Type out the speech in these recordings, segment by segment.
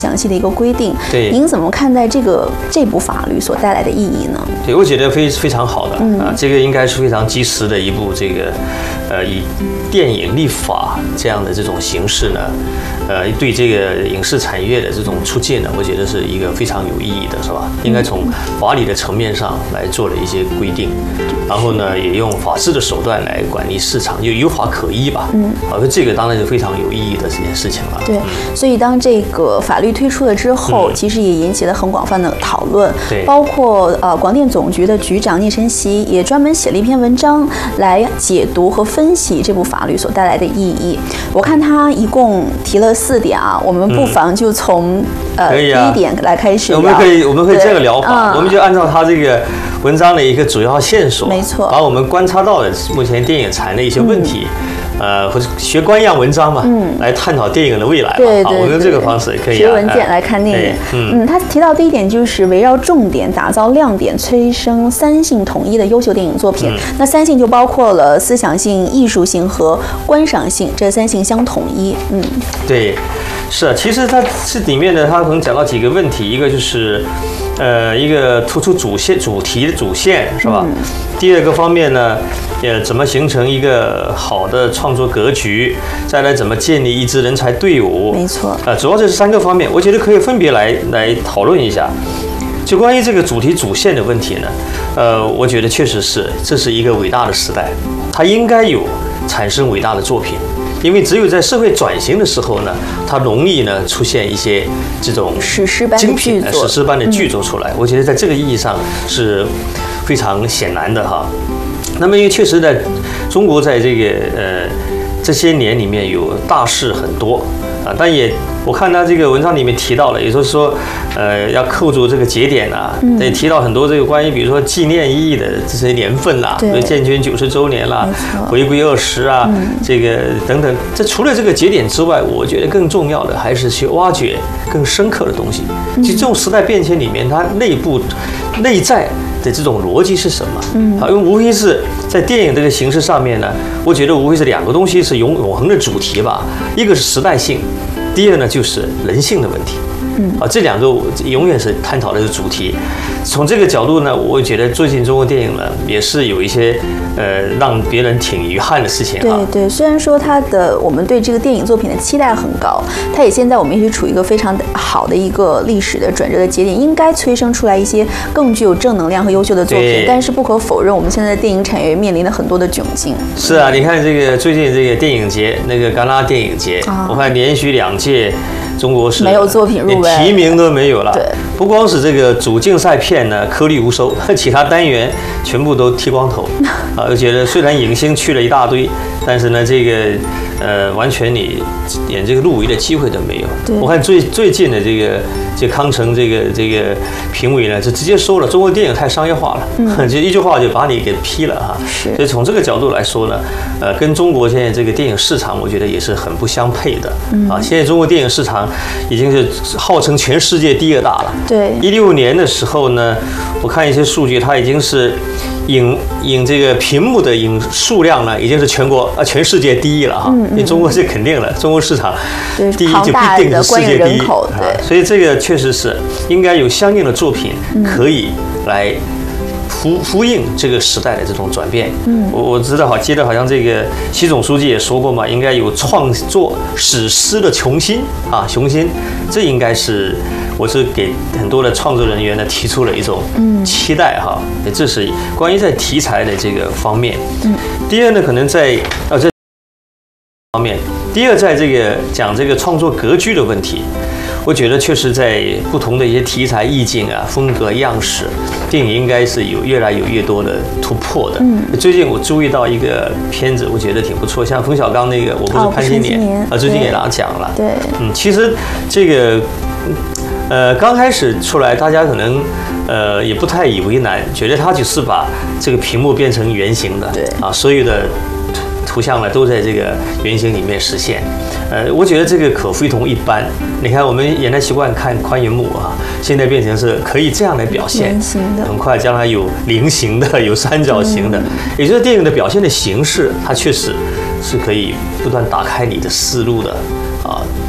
详细的一个规定。 对， 您怎么看待这部法律所带来的意义呢？ 对，我觉得非常好的这个应该是非常及时的一部这个以电影立法这样的这种形式呢，对这个影视产业的这种促进呢，我觉得是一个非常有意义的，是吧？应该从法理的层面上来做了一些规定，然后呢，也用法治的手段来管理市场，就有法可依吧。这个当然是非常有意义的这件事情了。 对，所以当这个法律推出了之后，其实也引起了很广泛的讨论。 对， 包括广电总局的局长聂晨曦也专门写了一篇文章来解读和分析这部法律所带来的意义。我看他一共提了4点啊，我们不妨就从第一点来开始聊。 我们可以这个聊法，我们就按照他这个文章的一个主要线索， 没错， 把我们观察到的目前电影产的一些问题。或者学官样文章嘛，来探讨电影的未来吧。 对， 我用这个方式可以学文件来看电影。他提到第一点就是围绕重点打造亮点，催生3性统一的优秀电影作品。那3性就包括了思想性、艺术性和观赏性，这3性相统一。 对，是啊，其实它这里面呢，它可能讲到几个问题，一个就是一个突出主题的主线是吧？第二个方面呢，怎么形成一个好的创作格局？再来怎么建立一支人才队伍？ 没错。 主要这是3个方面，我觉得可以分别来讨论一下。就关于这个主题主线的问题呢，我觉得确实这是一个伟大的时代，它应该有产生伟大的作品。因为只有在社会转型的时候呢，它容易呢出现一些这种史诗般的剧作， 史诗般的剧作出来。我觉得在这个意义上是非常显然的哈。那么因为确实在中国在这个这些年里面有大事很多啊，但也我看他这个文章里面提到了，也就是说要扣住这个节点啊，也提到很多这个关于比如说纪念意义的这些年份啦，比如建军90周年啦，回归20啊，这个等等。这除了这个节点之外，我觉得更重要的还是去挖掘更深刻的东西。其实这种时代变迁里面，它内在的这种逻辑是什么？因为无非是在电影这个形式上面呢，我觉得无非是2个东西是永恒的主题吧，一个是时代性，第二呢就是人性的问题。这2个永远是探讨的是主题。从这个角度呢，我觉得最近中国电影呢也是有一些让别人挺遗憾的事情啊。 对，虽然说我们对这个电影作品的期待很高，它也现在我们也是处于一个非常好的一个历史的转折的节点，应该催生出来一些更具有正能量和优秀的作品。但是不可否认，我们现在的电影产业面临了很多的窘境。 是啊，你看这个最近这个电影节，那个戛纳电影节，我看连续2届。中国是没有作品入围， 连提名都没有了。 对， 不光是这个主竞赛片呢颗粒无收，其他单元全部都剃光头。我觉得虽然影星去了一大堆，但是呢，这个完全你连这个入围的机会都没有。我看最近的这个康城这个评委呢，就直接说了，中国电影太商业化了，就一句话就把你给批了哈。所以从这个角度来说呢，跟中国现在这个电影市场，我觉得也是很不相配的。现在中国电影市场已经是号称全世界第2大了。 对 ，16年的时候呢，我看一些数据，它已经是影这个屏幕的影数量呢，已经是全世界第1了哈。因为中国是肯定了，中国市场第1就必定是世界第1。 对， 所以这个确实是应该有相应的作品可以来呼应这个时代的这种转变。我记得好像这个习总书记也说过嘛，应该有创作史诗的雄心。这应该是我是给很多的创作人员呢提出了一种期待哈。这是关于在题材的这个方面。第二呢，可能在这方面，第二在这个讲这个创作格局的问题。我觉得确实在不同的一些题材意境啊、风格样式，电影应该是有越来越多的突破的。最近我注意到一个片子，我觉得挺不错，像冯小刚那个《我不是潘金莲》最近也拿奖了。 对， 其实这个刚开始出来，大家可能也不太以为难，觉得他只是把这个屏幕变成圆形的， 对啊， 所有的图像呢都在这个圆形里面实现。我觉得这个可非同一般。你看，我们原来习惯看宽银幕啊，现在变成是可以这样来表现，很快将来有菱形的，有三角形的，也就是电影的表现的形式，它确实是可以不断打开你的思路的啊。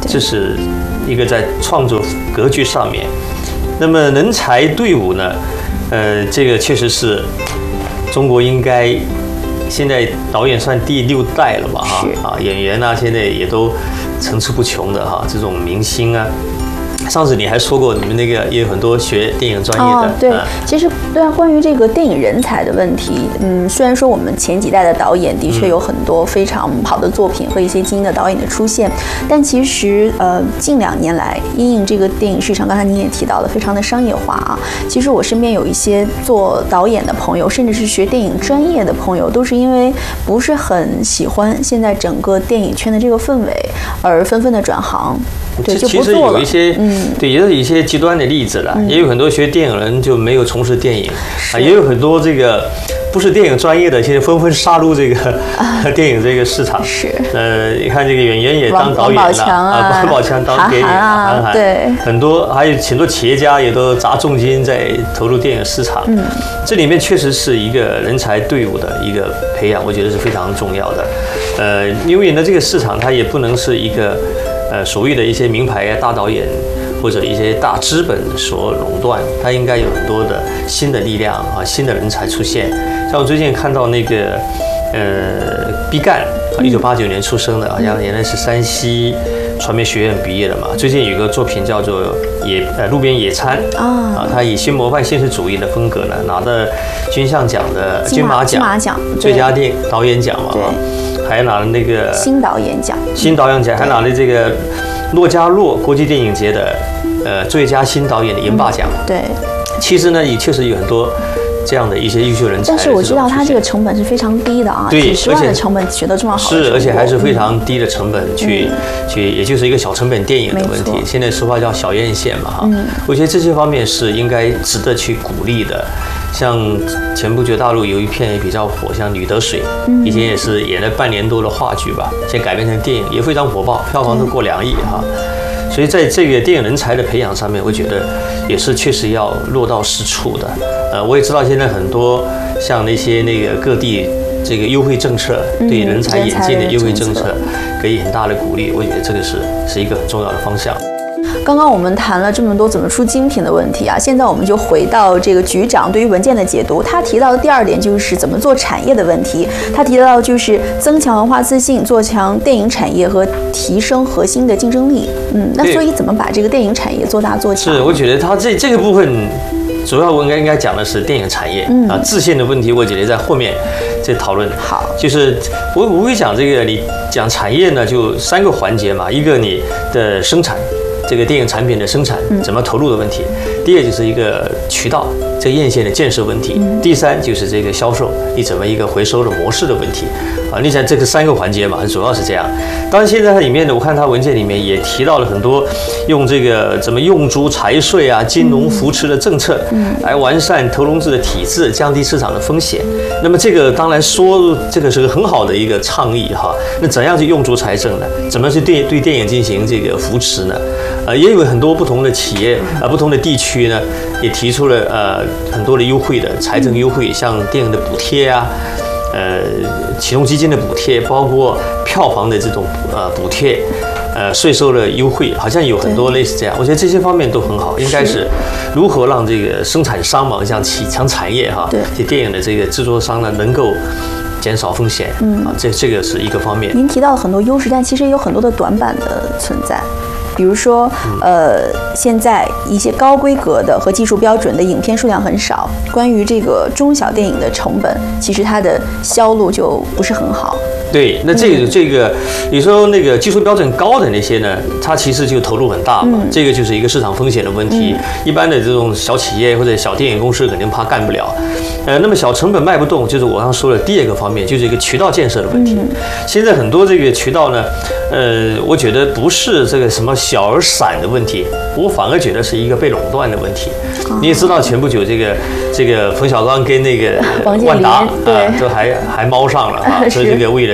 这是一个在创作格局上面。那么人才队伍呢，这个确实是中国应该现在导演算第6代了吧哈，演员啊现在也都层出不穷的哈，这种明星啊。上次你还说过，你们那个也有很多学电影专业的。 对，其实关于这个电影人才的问题，虽然说我们前几代的导演的确有很多非常好的作品和一些精英的导演的出现，但其实近2年来，因应这个电影市场，刚才您也提到了，非常的商业化啊。其实我身边有一些做导演的朋友，甚至是学电影专业的朋友，都是因为不是很喜欢现在整个电影圈的这个氛围，而纷纷的转行。对，就不做了。 其实有一些，对，也有一些极端的例子了，也有很多学电影人就没有从事电影啊，也有很多这个不是电影专业的，现在纷纷杀入这个电影这个市场。 是， 你看这个演员也当导演了王宝强当电影，韩寒， 对， 很多还有很多企业家也都砸重金在投入电影市场。这里面确实是一个人才队伍的一个培养，我觉得是非常重要的。因为呢，这个市场它也不能是一个。所谓的一些名牌大导演或者一些大资本所垄断，它应该有很多的新的力量啊，新的人才出现。像我最近看到那个毕赣，1989年出生的，好像原来是山西传媒学院毕业的嘛。最近有个作品叫做路边野餐啊，他以新模范现实主义的风格呢，拿的金像奖的金马奖最佳导演奖嘛。还拿了那个新导演奖， 还拿了这个洛迦诺国际电影节的最佳新导演的银霸奖。 对， 其实呢也确实有很多这样的一些优秀人才。 但是我知道他这个成本是非常低的啊，几10万的成本取得这么好的成果， 是，而且还是非常低的成本去，也就是一个小成本电影的问题。现在说话叫小院线嘛哈。我觉得这些方面是应该值得去鼓励的。像前不久大陆有一片也比较火，像《女得水》，以前也是演了半年多的话剧吧，现在改编成电影也非常火爆，票房都过2亿哈。所以在这个电影人才的培养上面，我觉得也是确实要落到实处的。我也知道现在很多像那个各地这个优惠政策，对人才引进的优惠政策给予很大的鼓励，我觉得这个是一个很重要的方向。 刚刚我们谈了这么多怎么出精品的问题啊，现在我们就回到这个局长对于文件的解读。他提到的第2点就是怎么做产业的问题。他提到就是增强文化自信，做强电影产业和提升核心的竞争力。那所以怎么把这个电影产业做大做强？ 是，我觉得他这个部分主要我应该讲的是电影产业自信的问题，我觉得在后面再讨论。 好， 就是我无非讲这个，你讲产业呢，就3个环节嘛，一个你的生产。这个电影产品的生产怎么投入的问题，第2就是一个渠道这个院线的建设问题，第3就是这个销售你怎么一个回收的模式的问题啊。你想这个3个环节嘛，主要是这样。当然现在它里面呢，我看它文件里面也提到了很多用这个怎么用租财税啊、金融扶持的政策，来完善投融资的体制，降低市场的风险。那么这个当然说这个是个很好的一个倡议哈。那怎样去用足财政呢？怎么去对电影进行这个扶持呢？也有很多不同的企业不同的地区呢，也提出了很多的优惠的财政优惠，像电影的补贴啊，启动基金的补贴，包括票房的这种补贴，税收的优惠，好像有很多类似这样。我觉得这些方面都很好，应该是如何让这个生产商嘛，像强产业哈，这电影的这个制作商呢，能够减少风险这个是一个方面。 您提到了很多优势，但其实也有很多的短板的存在。比如说，现在一些高规格的和技术标准的影片数量很少，关于这个中小电影的成本，其实它的销路就不是很好。 对，那这个，你说那个技术标准高的那些呢，它其实就投入很大嘛，这个就是一个市场风险的问题。一般的这种小企业或者小电影公司肯定怕干不了。那么小成本卖不动，就是我刚说的第2个方面，就是一个渠道建设的问题。现在很多这个渠道呢，我觉得不是这个什么小而散的问题，我反而觉得是一个被垄断的问题。你也知道，前不久这个冯小刚跟那个万达都还猫上了啊，所以这个为了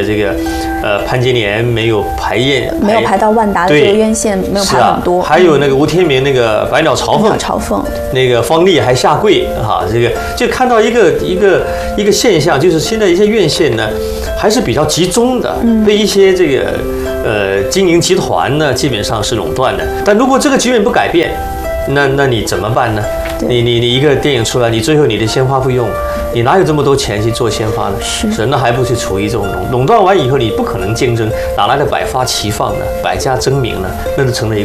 这个潘金莲没有没有排到万达的这个院线，没有排很多。 还有那个吴天明那个百鸟朝凤，那个方丽还下跪这个就看到一个现象，就是现在一些院线呢还是比较集中的，被一些这个经营集团呢基本上是垄断的。但如果这个局面不改变，那你怎么办呢？你一个电影出来，你最后你的鲜花不用，你哪有这么多钱去做鲜花呢？是，那还不是处于这种垄断完以后，你不可能竞争，哪来的百花齐放呢？百家争鸣呢？那就成了一个